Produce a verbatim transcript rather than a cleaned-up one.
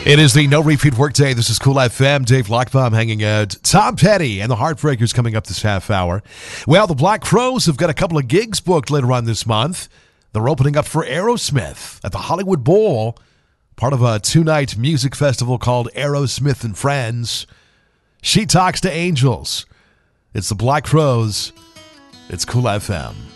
It is the No Repeat Workday. This is Cool F M. Dave Lockbaum hanging out. Tom Petty and the Heartbreakers coming up this half hour. Well, the Black Crowes have got a couple of gigs booked later on this month. They're opening up for Aerosmith at the Hollywood Bowl, part of a two-night music festival called Aerosmith and Friends. She Talks to Angels. It's the Black Crowes. It's Cool F M.